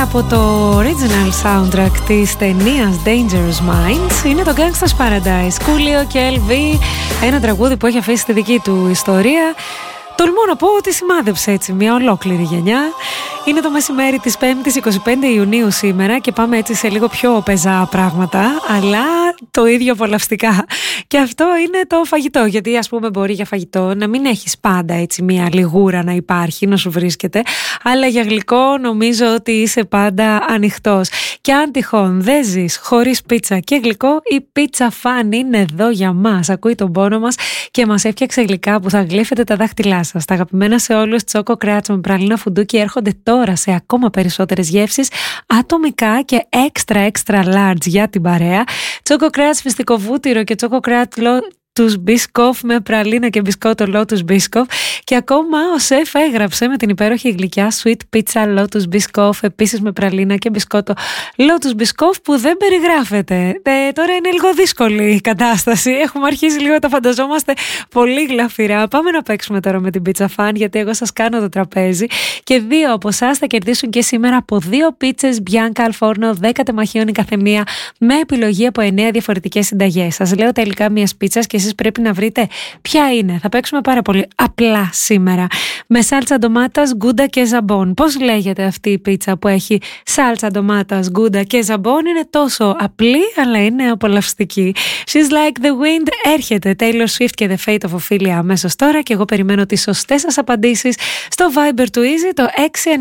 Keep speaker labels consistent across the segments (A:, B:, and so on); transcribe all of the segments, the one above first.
A: από το original soundtrack της ταινίας Dangerous Minds. Είναι το Gangsta's Paradise. Coolio και LV, ένα τραγούδι που έχει αφήσει τη δική του ιστορία. Τολμώ να πω ότι σημάδεψε έτσι μια ολόκληρη γενιά. Είναι το μεσημέρι της 5ης 25 Ιουνίου σήμερα και πάμε έτσι σε λίγο πιο πεζά πράγματα, αλλά το ίδιο απολαυστικά. Και αυτό είναι το φαγητό, γιατί ας πούμε μπορεί για φαγητό να μην έχεις πάντα έτσι μια λιγούρα να υπάρχει, να σου βρίσκεται, αλλά για γλυκό νομίζω ότι είσαι πάντα ανοιχτός. Και αν τυχόν δεν ζεις χωρίς πίτσα και γλυκό, η Pizza Fan είναι εδώ για μας. Ακούει τον πόνο μας και μας έφτιαξε γλυκά που θα γλύφετε τα δάχτυλά σας. Τα αγαπημένα σε όλους τσόκο κράτς με πραλίνα φουντούκι έρχονται τώρα σε ακόμα περισσότερες γεύσεις, ατομικά και extra large για την παρέα. Τσόκο κράτς φυστικό βούτυρο και τσόκο κράτς τους μπισκόφ με πραλίνα και μπισκότο Lotus Biscoff. Και ακόμα ο σεφ έγραψε με την υπέροχη γλυκιά Sweet Pizza Lotus Biscoff, επίσης με πραλίνα και μπισκότο Lotus Biscoff, που δεν περιγράφεται. Τώρα είναι λίγο δύσκολη η κατάσταση. Έχουμε αρχίσει λίγο, τα φανταζόμαστε πολύ γλαφυρά. Πάμε να παίξουμε τώρα με την Pizza Fan, γιατί εγώ σας κάνω το τραπέζι. Και δύο από εσάς θα κερδίσουν και σήμερα από 2 πίτσες Bianca al Forno, 10 τεμαχίων η καθεμία, με επιλογή από 9 διαφορετικές συνταγές. Σας λέω τα υλικά μιας πίτσας και εσείς πρέπει να βρείτε ποια είναι. Θα παίξουμε πάρα πολύ απλά σήμερα. Με σάλτσα ντομάτας, γκούντα και ζαμπόν. Πώς λέγεται αυτή η πίτσα που έχει σάλτσα ντομάτας, γκούντα και ζαμπόν? Είναι τόσο απλή, αλλά είναι απολαυστική. She's like the wind. Έρχεται Taylor Swift και The Fate of Ophelia αμέσως τώρα, και εγώ περιμένω τις σωστές σας απαντήσεις στο Viber του Easy, το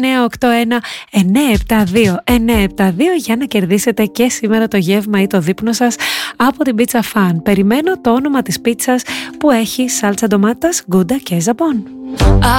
A: 6981-972-972, για να κερδίσετε και σήμερα το γεύμα ή το δείπνο σας από την Pizza Fan. Περιμένω το όνομα της πίτσας που έχει σάλτσα ντομάτας, γκούντα και ζαμπόν.